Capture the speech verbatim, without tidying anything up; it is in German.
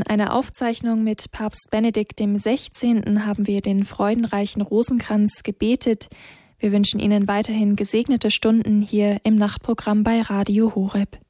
einer Aufzeichnung mit Papst Benedikt dem Sechzehnten haben wir den freudenreichen Rosenkranz gebetet. Wir wünschen Ihnen weiterhin gesegnete Stunden hier im Nachtprogramm bei Radio Horeb.